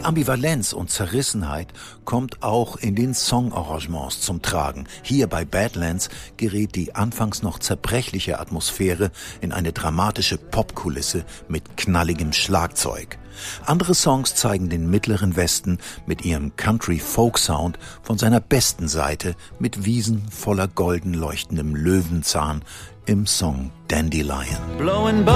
Die Ambivalenz und Zerrissenheit kommt auch in den Songarrangements zum Tragen. Hier bei Badlands gerät die anfangs noch zerbrechliche Atmosphäre in eine dramatische Popkulisse mit knalligem Schlagzeug. Andere Songs zeigen den mittleren Westen mit ihrem Country-Folk-Sound von seiner besten Seite mit Wiesen voller golden leuchtendem Löwenzahn im Song Dandelion.